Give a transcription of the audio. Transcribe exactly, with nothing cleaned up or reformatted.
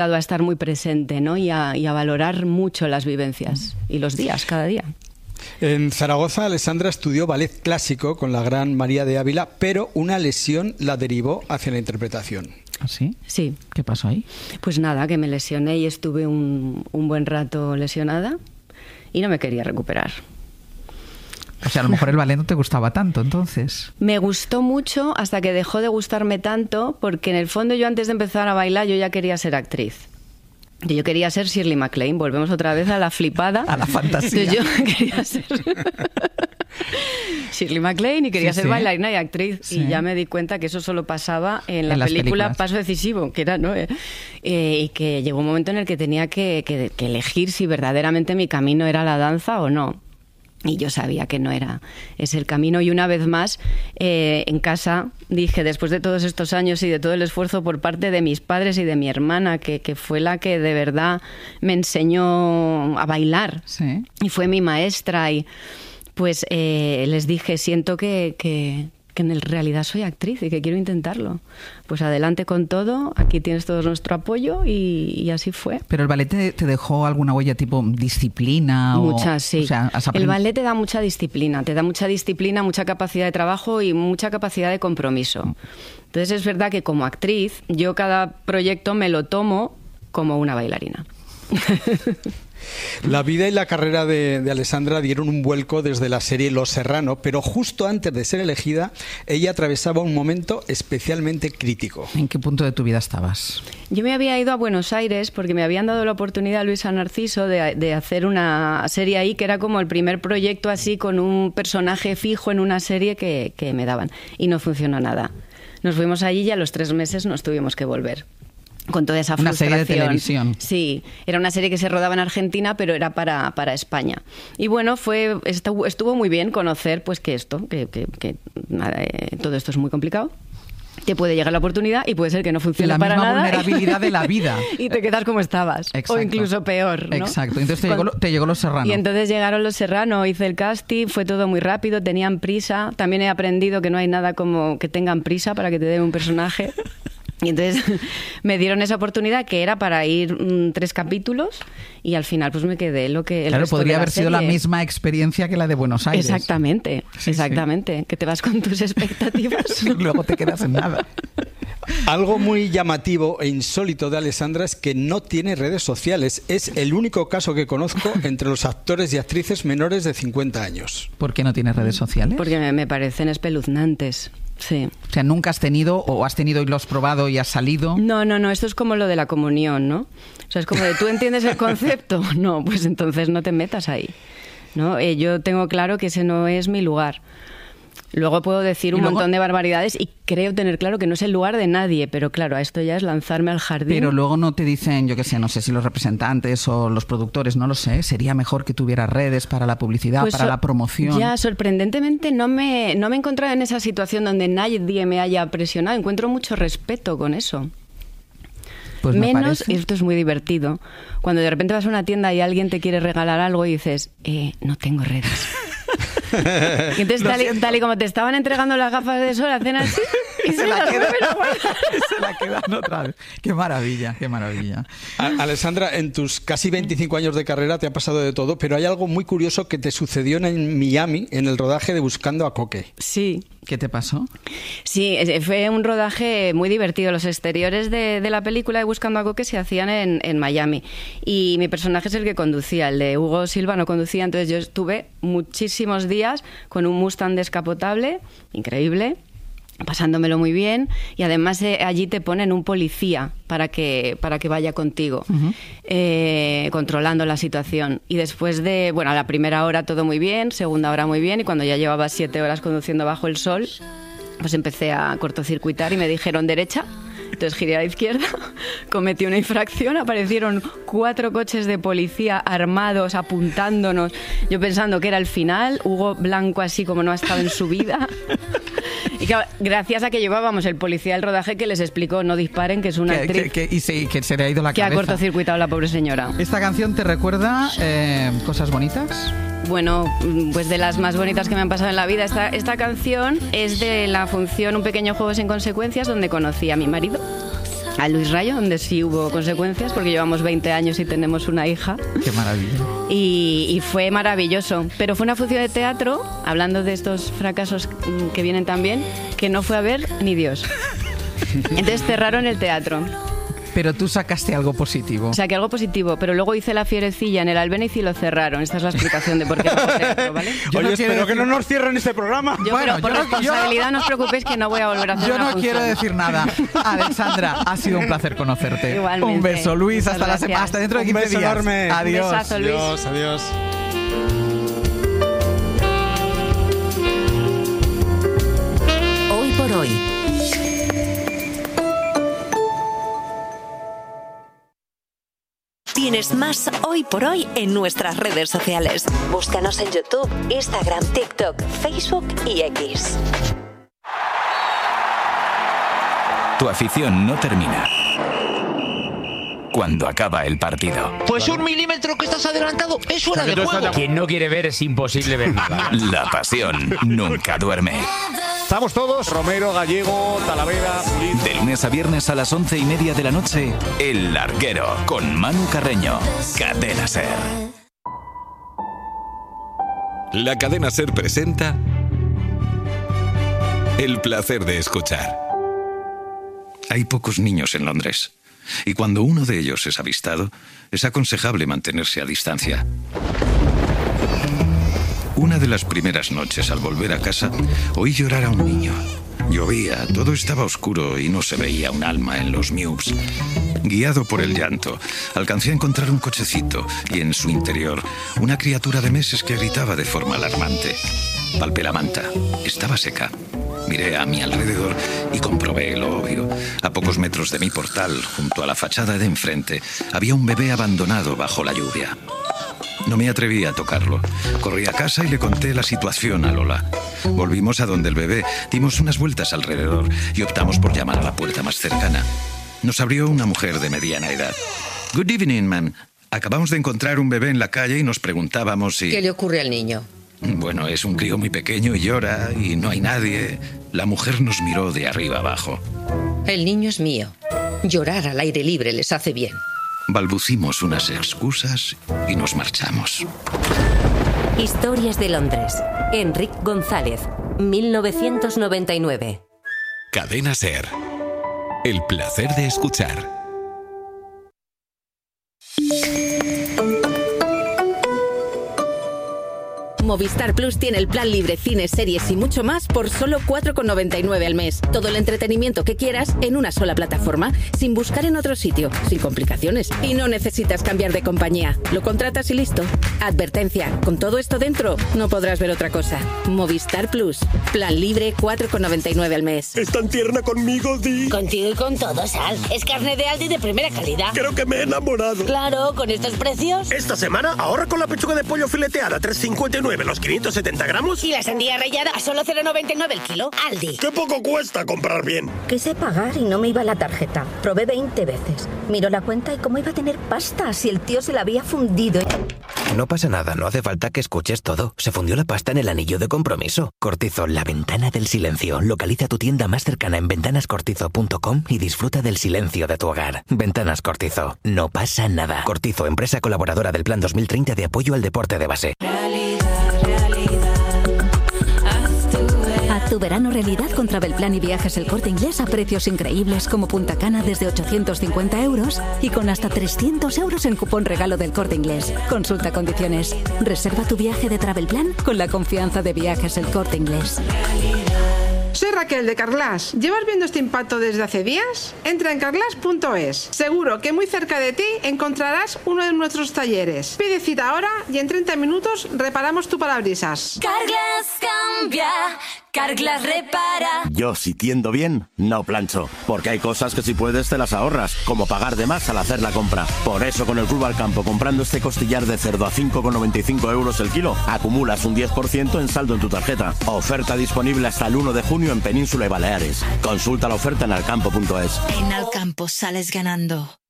a estar muy presente, ¿no? y, a, y a valorar mucho las vivencias y los días, cada día. En Zaragoza, Alessandra estudió ballet clásico con la gran María de Ávila, pero una lesión la derivó hacia la interpretación. ¿Ah, sí? Sí. ¿Qué pasó ahí? Pues nada, que me lesioné y estuve un, un buen rato lesionada y no me quería recuperar. O sea, a lo mejor el ballet no te gustaba tanto, entonces. Me gustó mucho hasta que dejó de gustarme tanto, porque en el fondo yo antes de empezar a bailar yo ya quería ser actriz. Yo quería ser Shirley MacLaine, volvemos otra vez a la flipada. A la fantasía. Entonces yo quería ser Shirley MacLaine y quería sí, ser sí. bailarina y actriz. Sí. Y ya me di cuenta que eso solo pasaba en la En las película películas. Paso Decisivo, que era, ¿no? Eh, y que llegó un momento en el que tenía que, que, que elegir si verdaderamente mi camino era la danza o no. Y yo sabía que no era ese el camino. Y una vez más, eh, en casa, dije, después de todos estos años y de todo el esfuerzo por parte de mis padres y de mi hermana, que, que fue la que de verdad me enseñó a bailar, Sí. y fue mi maestra, y pues eh, les dije, siento que, que, que en realidad soy actriz y que quiero intentarlo. Pues adelante con todo, aquí tienes todo nuestro apoyo, y, y así fue. ¿Pero el ballet te, te dejó alguna huella tipo disciplina? Muchas, o, sí. O sea, has el aprend- ballet te da mucha disciplina, te da mucha disciplina, mucha capacidad de trabajo y mucha capacidad de compromiso. Entonces es verdad que como actriz, yo cada proyecto me lo tomo como una bailarina. La vida y la carrera de, de Alessandra dieron un vuelco desde la serie Los Serrano, pero justo antes de ser elegida, ella atravesaba un momento especialmente crítico. ¿En qué punto de tu vida estabas? Yo me había ido a Buenos Aires porque me habían dado la oportunidad, Luisa Narciso, de, de hacer una serie ahí, que era como el primer proyecto así con un personaje fijo en una serie que, que me daban. Y no funcionó nada. Nos fuimos allí y a los tres meses nos tuvimos que volver. Con toda esa Una frustración. serie de televisión. Sí, era una serie que se rodaba en Argentina, pero era para, para España. Y bueno, fue estuvo, estuvo muy bien conocer pues que esto, que, que, que nada, eh, todo esto es muy complicado. Te puede llegar la oportunidad y puede ser que no funcione La para misma nada. vulnerabilidad de la vida. Y te quedas como estabas. Exacto. O incluso peor, ¿no? Exacto. Entonces te, Con- llegó, te llegó Los Serrano. Y entonces llegaron Los Serrano, hice el casting, fue todo muy rápido, tenían prisa. También he aprendido que no hay nada como que tengan prisa para que te den un personaje. Y entonces me dieron esa oportunidad, que era para ir mmm, tres capítulos, y al final pues me quedé lo que el Claro, resto podría de la haber sido la serie. misma experiencia que la de Buenos Aires. Exactamente, Sí, exactamente. Que te vas con tus expectativas. Y luego te quedas en nada. Algo muy llamativo e insólito de Alessandra es que no tiene redes sociales. Es el único caso que conozco entre los actores y actrices menores de cincuenta años. ¿Por qué no tienes redes sociales? Porque me, me parecen espeluznantes. Sí. O sea, nunca has tenido, o has tenido y lo has probado y has salido. No, no, no, esto es como lo de la comunión, ¿no? O sea, es como de, ¿tú entiendes el concepto? No, pues entonces no te metas ahí, ¿no? Eh, yo tengo claro que ese no es mi lugar. Luego puedo decir Y un luego- montón de barbaridades y creo tener claro que no es el lugar de nadie, pero claro, a esto ya es lanzarme al jardín. Pero luego no te dicen, yo qué sé, no sé si los representantes o los productores, no lo sé, sería mejor que tuvieras redes para la publicidad, Pues para so- la promoción. Ya, sorprendentemente no me, no me he encontrado en esa situación donde nadie me haya presionado. Encuentro mucho respeto con eso. Pues me Menos, parece. y esto es muy divertido, cuando de repente vas a una tienda y alguien te quiere regalar algo y dices, eh, no tengo redes. Y entonces, Lo tal y, siento. tal y como te estaban entregando las gafas de sol, hacen así y se, las vuelven a guardar. Se la quedan otra vez. Qué maravilla, qué maravilla. A- Alessandra, en tus casi veinticinco años de carrera te ha pasado de todo, pero hay algo muy curioso que te sucedió en Miami en el rodaje de Buscando a Coque. Sí. ¿Qué te pasó? Sí, es- fue un rodaje muy divertido. Los exteriores de, de la película de Buscando a Coque se hacían en, en Miami. Y mi personaje es el que conducía. El de Hugo Silva no conducía. Entonces yo estuve muchísimos días con un Mustang descapotable, increíble, pasándomelo muy bien. Y además eh, allí te ponen un policía para que, para que vaya contigo, Uh-huh. eh, controlando la situación. Y después de, bueno, a la primera hora todo muy bien, segunda hora muy bien, y cuando ya llevaba siete horas conduciendo bajo el sol, pues empecé a cortocircuitar y me dijeron derecha. Entonces giré a la izquierda, cometí una infracción, aparecieron cuatro coches de policía armados apuntándonos, yo pensando que era el final, Hugo Blanco así como no ha estado en su vida. Y claro, gracias a que llevábamos el policía del rodaje que les explicó no disparen, que es una Que, actriz que- que- y se, que se le ha ido la que ha cabeza. cortocircuitado la pobre señora. ¿Esta canción te recuerda eh, cosas bonitas? Bueno, pues de las más bonitas que me han pasado en la vida. Esta, esta canción es de la función Un pequeño juego sin consecuencias, donde conocí a mi marido, a Luis Rayo, donde sí hubo consecuencias, porque llevamos veinte años y tenemos una hija. Qué maravilla. Y, y fue maravilloso. Pero fue una función de teatro, hablando de estos fracasos que vienen también, que no fue a ver ni Dios. Entonces cerraron el teatro. Pero tú sacaste algo positivo. O sea, que algo positivo, pero luego hice la fierecilla en el Albéniz y lo cerraron. Esta es la explicación de por qué no fue teatro, ¿vale? Yo Oye, no espero decir... que no nos cierren este programa. Yo, bueno, por yo, responsabilidad yo... no os preocupéis que no voy a volver a hacer Yo una no función. quiero decir nada. Alexandra, ha sido un placer conocerte. Igualmente. Un beso, Luis. Hasta, la sema... hasta dentro de quince días. Enorme. Adiós. Un besazo, Luis. Adiós, adiós. Hoy por hoy. Tienes más Hoy por Hoy en nuestras redes sociales. Búscanos en YouTube, Instagram, TikTok, Facebook y X. Tu afición no termina cuando acaba el partido. Pues un milímetro que estás adelantado es fuera de juego. Quien no quiere ver es imposible ver nada. La pasión nunca duerme. Estamos todos, Romero, Gallego, Talavera... De lunes a viernes a las once y media de la noche, El Larguero, con Manu Carreño. Cadena SER. La Cadena SER presenta El placer de escuchar. Hay pocos niños en Londres, y cuando uno de ellos es avistado, es aconsejable mantenerse a distancia. Una de las primeras noches, al volver a casa, oí llorar a un niño. Llovía, todo estaba oscuro y no se veía un alma en los mews. Guiado por el llanto, alcancé a encontrar un cochecito y en su interior una criatura de meses que gritaba de forma alarmante. Palpé la manta, estaba seca. Miré a mi alrededor y comprobé lo obvio. A pocos metros de mi portal, junto a la fachada de enfrente, había un bebé abandonado bajo la lluvia. No me atreví a tocarlo. Corrí a casa y le conté la situación a Lola. Volvimos a donde el bebé, dimos unas vueltas alrededor y optamos por llamar a la puerta más cercana. Nos abrió una mujer de mediana edad. Good evening, ma'am. Acabamos de encontrar un bebé en la calle y nos preguntábamos si... ¿Qué le ocurre al niño? Bueno, es un crío muy pequeño y llora y no hay nadie. La mujer nos miró de arriba abajo. El niño es mío. Llorar al aire libre les hace bien. Balbucimos unas excusas y nos marchamos. Historias de Londres. Enric González, mil novecientos noventa y nueve. Cadena SER. El placer de escuchar. Movistar Plus tiene el plan libre, cines, series y mucho más por solo cuatro con noventa y nueve al mes. Todo el entretenimiento que quieras en una sola plataforma, sin buscar en otro sitio, sin complicaciones. Y no necesitas cambiar de compañía. Lo contratas y listo. Advertencia, con todo esto dentro, no podrás ver otra cosa. Movistar Plus. Plan libre, cuatro con noventa y nueve al mes. ¿Es tan tierna conmigo, Di? Contigo y con todo, Sal. Es carne de Aldi de primera calidad. Creo que me he enamorado. Claro, con estos precios. Esta semana ahorra con la pechuga de pollo fileteada, tres cincuenta y nueve los quinientos setenta gramos. Y la sandía rallada a solo cero noventa y nueve el kilo. Aldi. ¡Qué poco cuesta comprar bien! Quise pagar y no me iba la tarjeta. Probé veinte veces. Miró la cuenta y cómo iba a tener pasta si el tío se la había fundido. No pasa nada, no hace falta que escuches todo. Se fundió la pasta en el anillo de compromiso. Cortizo, la ventana del silencio. Localiza tu tienda más cercana en ventanas cortizo punto com y disfruta del silencio de tu hogar. Ventanas Cortizo. No pasa nada. Cortizo, empresa colaboradora del Plan dos mil treinta de apoyo al deporte de base. Haz tu verano realidad con Travelplan y Viajes El Corte Inglés a precios increíbles como Punta Cana desde ochocientos cincuenta euros y con hasta trescientos euros en cupón regalo del Corte Inglés. Consulta condiciones. Reserva tu viaje de Travelplan con la confianza de Viajes El Corte Inglés. Soy Raquel de Carglass. ¿Llevas viendo este impacto desde hace días? Entra en carglass punto es. Seguro que muy cerca de ti encontrarás uno de nuestros talleres. Pide cita ahora y en treinta minutos reparamos tu parabrisas. Carglass cambia, Carglass repara. Yo, si tiendo bien, no plancho. Porque hay cosas que si puedes te las ahorras, como pagar de más al hacer la compra. Por eso con el Club Alcampo, comprando este costillar de cerdo a cinco con noventa y cinco euros el kilo, acumulas un diez por ciento en saldo en tu tarjeta. Oferta disponible hasta el uno de junio en Península y Baleares. Consulta la oferta en alcampo punto es. En Alcampo sales ganando.